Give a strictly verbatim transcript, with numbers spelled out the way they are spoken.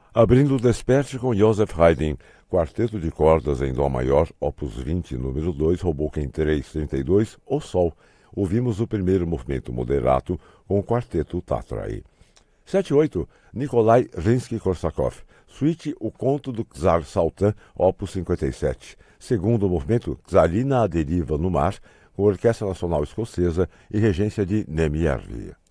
Abrindo o Desperte com Joseph Haydn, quarteto de cordas em Dó maior, opus vinte, número dois, Hoboken três, trinta e dois, O Sol. Ouvimos o primeiro movimento moderato com o quarteto Tatraí. sete e oito, Nikolai Rimsky-Korsakov, suíte O Conto do Czar Sultan, opus cinquenta e sete. Segundo movimento, Czarina à deriva no mar, com a Orquestra Nacional Escocesa e regência de Nemi Arvia.